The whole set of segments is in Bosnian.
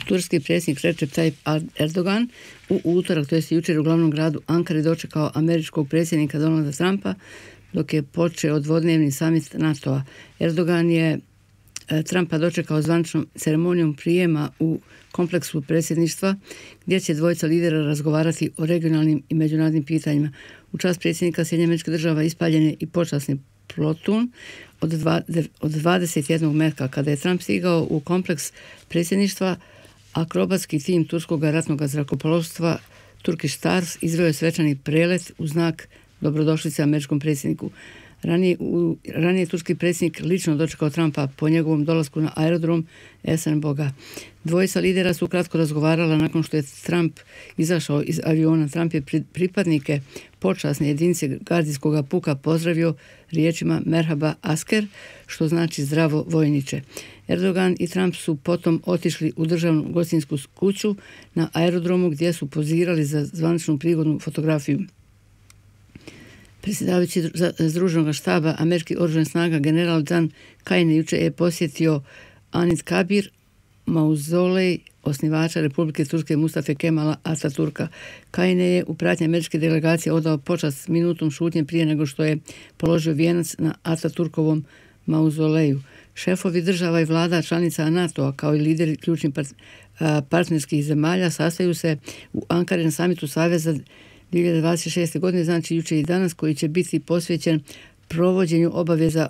Turski predsjednik Recep Tayyip Erdogan u utorak, to jest jučer, u glavnom gradu Ankari dočekao američkog predsjednika Donalda Trumpa dok je počeo dvodnevni samit NATO-a. Erdogan je Trumpa dočekao zvaničnom ceremonijom prijema u kompleksu predsjedništva gdje će dvojica lidera razgovarati o regionalnim i međunarodnim pitanjima. U čast predsjednika SAD-a ispaljen je i počasni plotun od 21 metka. Kada je Trump stigao u kompleks predsjedništva, akrobatski tim turskog ratnog zrakoplovstva Turkish Stars izveo je svečani prelet u znak dobrodošlice američkom predsjedniku. Ranije turski predsjednik lično dočekao Trumpa po njegovom dolasku na aerodrom Esenboga. Dvojica lidera su kratko razgovarala nakon što je Trump izašao iz aviona. Trump je pripadnike počasne jedinice gardijskog puka pozdravio riječima Merhaba Asker, što znači zdravo vojniče. Erdogan i Trump su potom otišli u državnu gostinsku kuću na aerodromu gdje su pozirali za zvaničnu prigodnu fotografiju. Predsjedavajući Združenog štaba američkih oružanih snaga general Dan Kajne jučer je posjetio Anit Kabir, mauzolej osnivača Republike Turske Mustafe Kemala Ataturka. Kajne je u pratnji američke delegacije odao počast minutom šutnje prije nego što je položio vijenac na Ataturkovom mauzoleju. Šefovi država i vlada članica NATO-a kao i lideri ključnih partnerskih zemalja sastaju se u Ankari na samitu Saveza 2026. godine, znači jučer i danas, koji će biti posvećen provođenju obaveza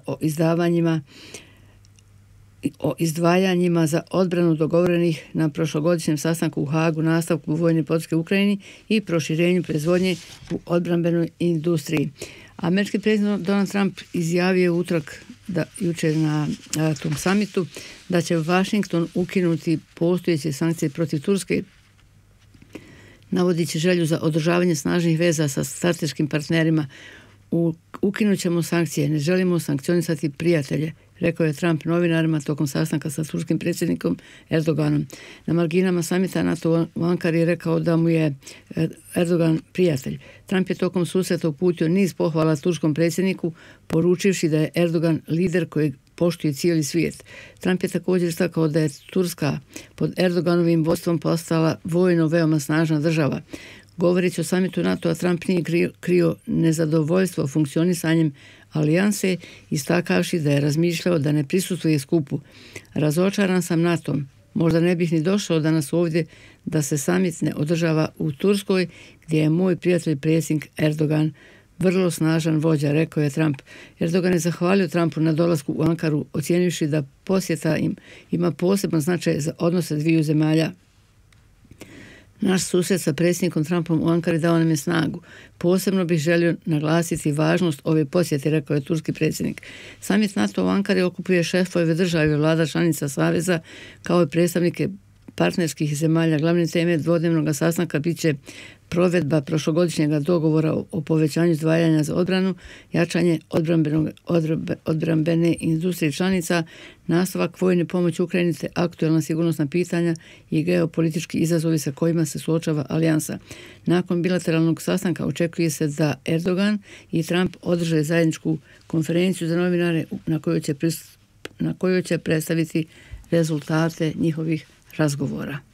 o izdvajanjima za odbranu dogovorenih na prošlogodišnjem sastanku u Hagu, nastavku vojne podrške Ukrajini i proširenju proizvodnje u odbrambenoj industriji. Američki predsjednik Donald Trump izjavio utorak jučer na tom samitu da će Washington ukinuti postojeće sankcije protiv Turske, navodići želju za održavanje snažnih veza sa strateškim partnerima. Ukinut ćemo sankcije, ne želimo sankcionisati prijatelje, rekao je Trump novinarima tokom sastanka sa turskim predsjednikom Erdoganom. Na marginama samita NATO u Ankari je rekao da mu je Erdogan prijatelj. Trump je tokom susreta uputio niz pohvala turskom predsjedniku, poručivši da je Erdogan lider kojeg poštuje cijeli svijet. Trump je također istakao da je Turska pod Erdoganovim vodstvom postala vojno veoma snažna država. Govoreći o samitu NATO-a, Trump nije krio nezadovoljstvo funkcionisanjem alijanse, istakavši da je razmišljao da ne prisustvuje skupu. Razočaran sam NATO-om. Možda ne bih ni došao danas ovdje da se samit ne održava u Turskoj, gdje je moj prijatelj predsjednik Erdogan vrlo snažan vođa, rekao je Trump. Erdogan je zahvalio Trumpu na dolasku u Ankaru, ocijenivši da posjeta ima poseban značaj za odnose dviju zemalja. Naš susret sa predsjednikom Trumpom u Ankari dao nam je snagu. Posebno bih želio naglasiti važnost ove posjete, rekao je turski predsjednik. Samit NATO u Ankari okupuje šefove države i vlada članica Saveza kao i predstavnike partnerskih zemalja. Glavne teme dvodnevnog sastanka bit će provedba prošlogodišnjeg dogovora o povećanju izdvajanja za odbranu, jačanje odbrambene industrije članica, nastavak vojne pomoći Ukrajini te aktualna sigurnosna pitanja i geopolitički izazovi sa kojima se suočava alijansa. Nakon bilateralnog sastanka očekuje se da Erdogan i Trump održe zajedničku konferenciju za novinare na kojoj će predstaviti rezultate njihovih razgovora.